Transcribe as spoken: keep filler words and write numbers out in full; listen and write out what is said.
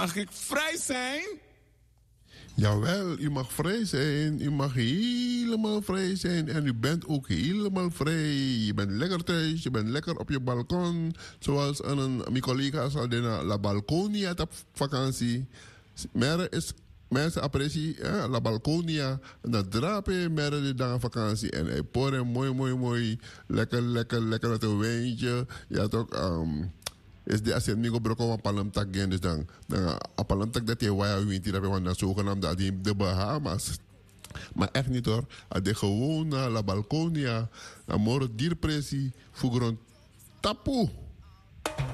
Mag ik vrij zijn? Jawel, u mag vrij zijn. U mag helemaal vrij zijn. En u bent ook helemaal vrij. Je bent lekker thuis. Je bent lekker op je balkon. Zoals een, mijn collega's al in la balconia op vakantie. Mer is mensen appreciëren la balconia. En dat drapen mer de dag vakantie. En hij poren mooi, mooi, mooi. Lekker, lekker, lekker met een wijntje. Ja, toch. Um, is de asset migo broko van palamtak gen dus dan dan a palamtak dat je waya winti dat we van dat zogenaamde die de Bahamas. Maar echt niet hoor. De gewone la balconia, amor dierpressie voor grond tapu.